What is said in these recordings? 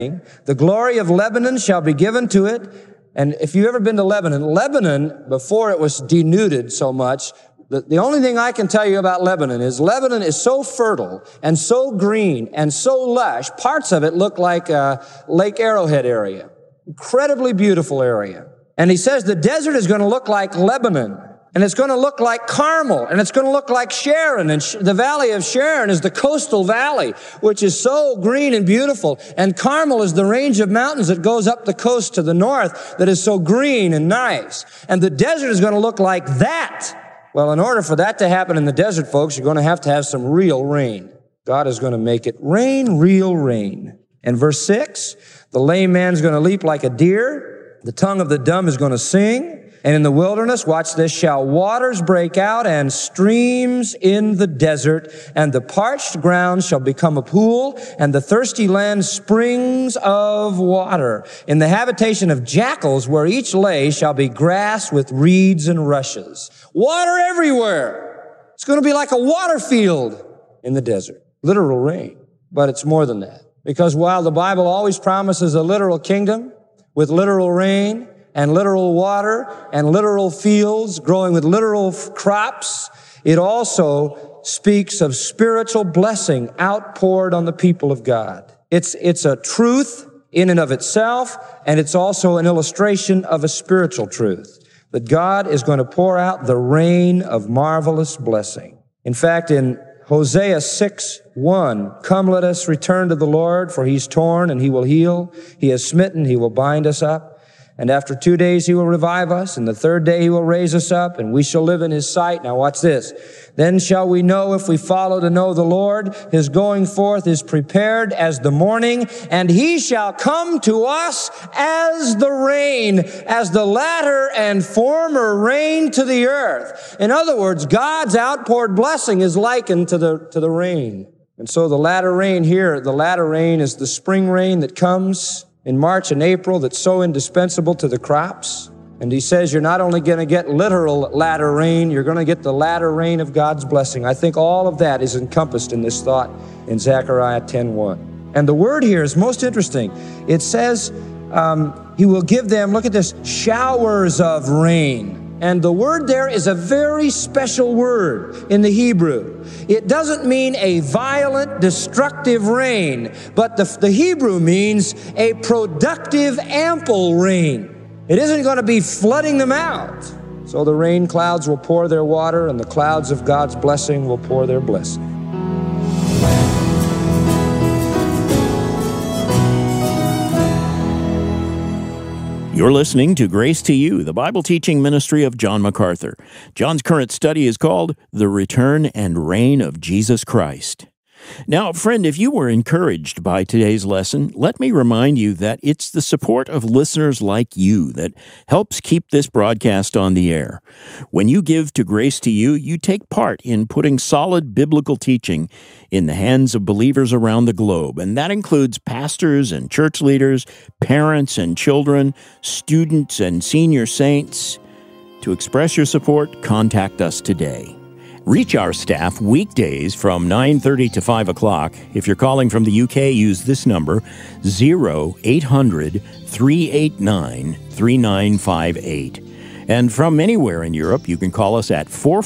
The glory of Lebanon shall be given to it. And if you've ever been to Lebanon, before it was denuded so much, the only thing I can tell you about Lebanon is so fertile and so green and so lush. Parts of it look like Lake Arrowhead area. Incredibly beautiful area. And he says the desert is going to look like Lebanon. And it's going to look like Carmel, and it's going to look like Sharon, and the valley of Sharon is the coastal valley, which is so green and beautiful. And Carmel is the range of mountains that goes up the coast to the north that is so green and nice. And the desert is going to look like that. Well, in order for that to happen in the desert, folks, you're going to have some real rain. God is going to make it rain, real rain. And verse 6, the lame man's going to leap like a deer. The tongue of the dumb is going to sing. And in the wilderness, watch this, shall waters break out and streams in the desert, and the parched ground shall become a pool, and the thirsty land springs of water. In the habitation of jackals, where each lay, shall be grass with reeds and rushes. Water everywhere. It's going to be like a water field in the desert. Literal rain. But it's more than that. Because while the Bible always promises a literal kingdom with literal rain, and literal water, and literal fields growing with literal crops, it also speaks of spiritual blessing outpoured on the people of God. It's a truth in and of itself, and it's also an illustration of a spiritual truth, that God is going to pour out the rain of marvelous blessing. In fact, in Hosea 6:1, come let us return to the Lord, for he's torn and he will heal. He has smitten, he will bind us up. And after 2 days he will revive us, and the third day he will raise us up, and we shall live in his sight. Now watch this. Then shall we know if we follow to know the Lord. His going forth is prepared as the morning, and he shall come to us as the rain, as the latter and former rain to the earth. In other words, God's outpoured blessing is likened to the rain. And so the latter rain here, the latter rain is the spring rain that comes in March and April that's so indispensable to the crops. And he says you're not only going to get literal latter rain, you're going to get the latter rain of God's blessing. I think all of that is encompassed in this thought in Zechariah 10:1. And the word here is most interesting. It says he will give them, look at this, showers of rain. And the word there is a very special word in the Hebrew. It doesn't mean a violent, destructive rain, but the Hebrew means a productive, ample rain. It isn't going to be flooding them out. So the rain clouds will pour their water, and the clouds of God's blessing will pour their blessing. You're listening to Grace to You, the Bible teaching ministry of John MacArthur. John's current study is called The Return and Reign of Jesus Christ. Now, friend, if you were encouraged by today's lesson, let me remind you that it's the support of listeners like you that helps keep this broadcast on the air. When you give to Grace to You, you take part in putting solid biblical teaching in the hands of believers around the globe, and that includes pastors and church leaders, parents and children, students and senior saints. To express your support, contact us today. Reach our staff weekdays from 9:30 to 5 o'clock. If you're calling from the UK, use this number, 0800-389-3958. And from anywhere in Europe, you can call us at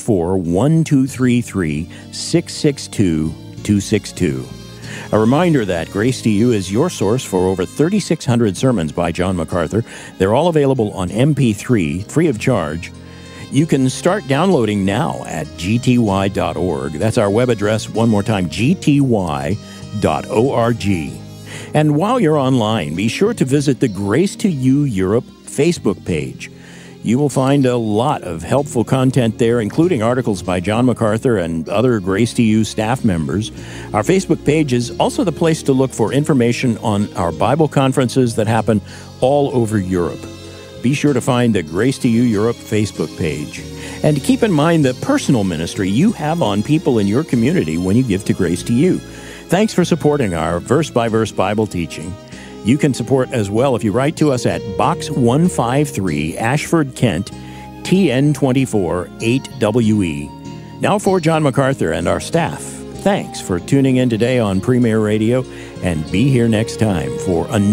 44-1233-662-262. A reminder that Grace to You is your source for over 3,600 sermons by John MacArthur. They're all available on MP3, free of charge. You can start downloading now at gty.org. That's our web address, one more time, gty.org. And while you're online, be sure to visit the Grace to You Europe Facebook page. You will find a lot of helpful content there, including articles by John MacArthur and other Grace to You staff members. Our Facebook page is also the place to look for information on our Bible conferences that happen all over Europe. Be sure to find the Grace to You Europe Facebook page. And keep in mind the personal ministry you have on people in your community when you give to Grace to You. Thanks for supporting our verse-by-verse Bible teaching. You can support as well if you write to us at Box 153, Ashford, Kent, TN24 8WE. Now for John MacArthur and our staff. Thanks for tuning in today on Premier Radio, and be here next time for